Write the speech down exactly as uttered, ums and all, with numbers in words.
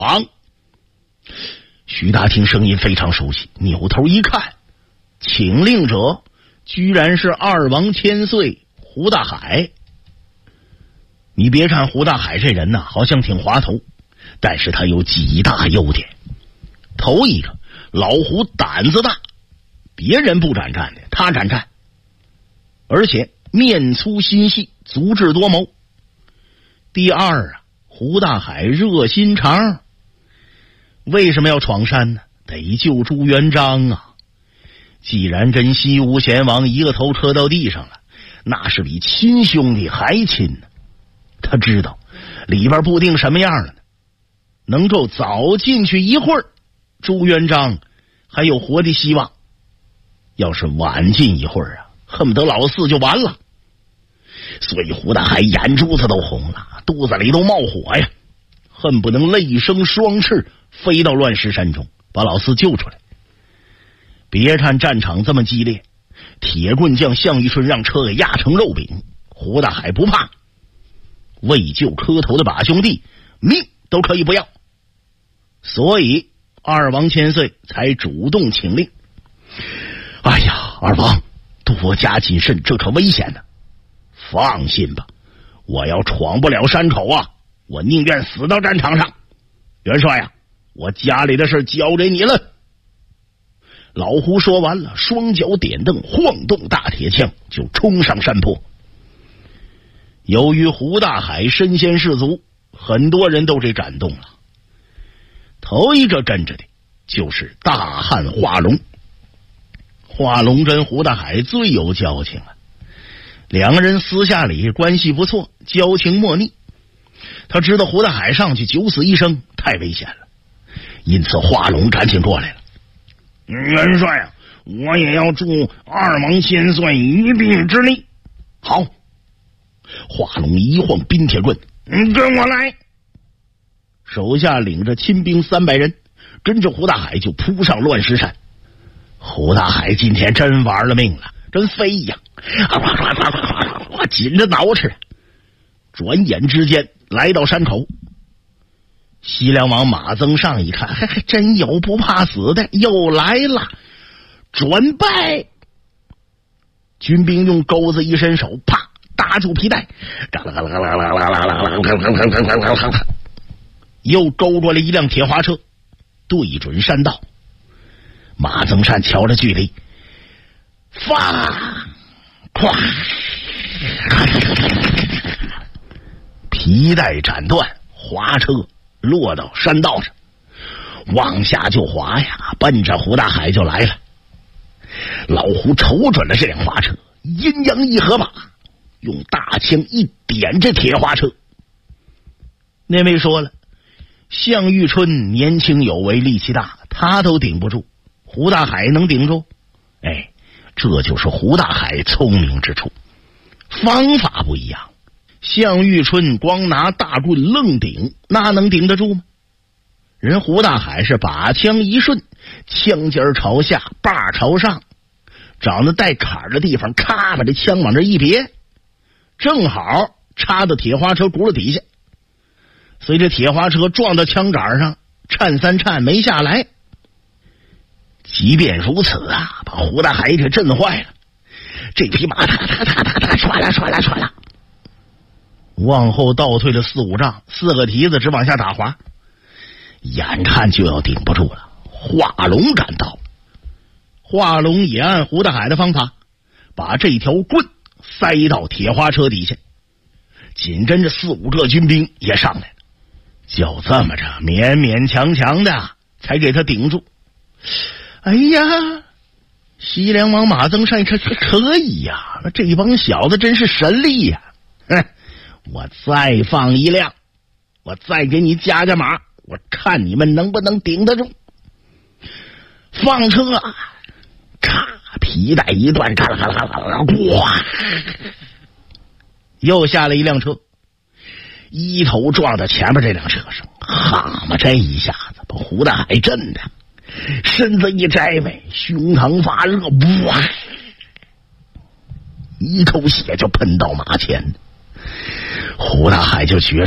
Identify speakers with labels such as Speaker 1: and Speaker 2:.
Speaker 1: 昂！徐达听声音非常熟悉，扭头一看，请令者居然是二王千岁胡大海。你别看胡大海这人呢，好像挺滑头，但是他有几大优点。头一个，老胡胆子大，别人不敢干的，他敢干，而且面粗心细，足智多谋。第二啊，胡大海热心肠。为什么要闯山呢？得救朱元璋啊！既然跟西吴贤王一个头磕到地上了，那是比亲兄弟还亲呢。他知道里边不定什么样了呢，能够早进去一会儿，朱元璋还有活的希望。要是晚进一会儿啊，恨不得老四就完了。所以胡大海眼珠子都红了，肚子里都冒火呀，恨不能泪生双翅，飞到乱石山中把老四救出来。别看战场这么激烈，铁棍将项羽春让车给压成肉饼，胡大海不怕，为救磕头的把兄弟，命都可以不要。所以二王千岁才主动请令。哎呀，二王多加谨慎，这可危险呢。放心吧，我要闯不了山口啊，我宁愿死到战场上。元帅啊，我家里的事交给你了。老胡说完了，双脚点蹬，晃动大铁枪就冲上山坡。由于胡大海身先士卒，很多人都给感动了。头一个跟着的就是大汉华龙。华龙跟胡大海最有交情了，两个人私下里关系不错，交情莫逆。他知道胡大海上去九死一生太危险了，因此华龙赶紧过来了。元帅啊，我也要助二王千岁一臂之力。好，华龙一晃冰铁棍，你跟我来。手下领着亲兵三百人，跟着胡大海就扑上乱石山。胡大海今天真玩了命了，跟飞一样，我紧着挠吃。转眼之间来到山口，西凉王马增上一看，还还真有不怕死的，又来了，转败。军兵用钩子一伸手，啪搭住皮带，又勾过来一辆铁滑车，对准山道。马增善瞧着距离，发咵，皮带斩断，滑车落到山道上，往下就滑呀，奔着胡大海就来了。老胡瞅准了这辆滑车，阴阳一合把，用大枪一点这铁滑车。那位说了，项玉春年轻有为，力气大，他都顶不住，胡大海能顶住？哎，这就是胡大海聪明之处，方法不一样。项玉春光拿大棍愣顶，那能顶得住吗？人胡大海是把枪一顺，枪尖朝下，把朝上，长得带坎的地方，咔把这枪往这一别，正好插到铁花车轱辘底下。随着铁花车撞到枪杆上，颤三颤没下来。即便如此啊，把胡大海给震坏了。这匹马踏踏踏踏踏唰啦唰啦唰啦，往后倒退了四五丈，四个蹄子直往下打滑，眼看就要顶不住了。华龙赶到，华龙也按胡大海的方法，把这条棍塞到铁花车底下，紧跟着四五个军兵也上来了，就这么着勉勉强强的才给他顶住。哎呀，西凉王马增善可可以呀，这帮小子真是神力呀！哼，我再放一辆，我再给你加加码，我看你们能不能顶得住。放车啊！咔，皮带一断，嘎啦嘎啦嘎啦，哇！又下了一辆车，一头撞到前面这辆车上，哈嘛，这一下子把胡大海震的身子一摘呗，胸膛发热，哇！一口血就喷到马前。胡大海就觉